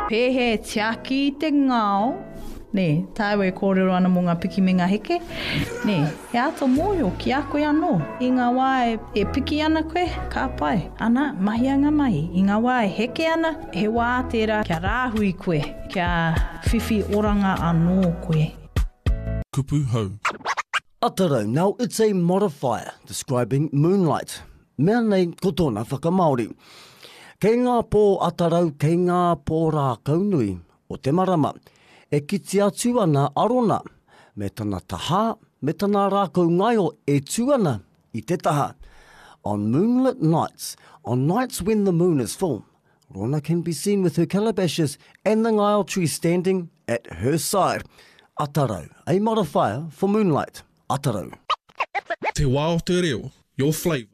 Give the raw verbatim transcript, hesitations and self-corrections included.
Pehe tiaki te ngao. Ne, tāwe kōrero ana mō ngā piki me ngā heke. Ne, he ato mōhio ki a koe anō. I ngā wā e, e piki ana koe, ka pai. Ana, mahi anga mahi. I ngā wā e heke ana, he wā tērā kia rāhui koe, kia whiwhi oranga anō koe. Kupu hau. Atarau, now it's a modifier describing moonlight. Mea nei ko tōna whakamaori. Kei ngā pō atarau, kei ngā pō rā kaunui o te marama. E kiti atu ana arona, me tana taha, me tana rākau ngaio e tuana i te taha. On moonlit nights, on nights when the moon is full, Rona can be seen with her calabashes and the ngaio tree standing at her side. Atarau, a modifier for moonlight. Atarau. Te wā o te reo, your flavour.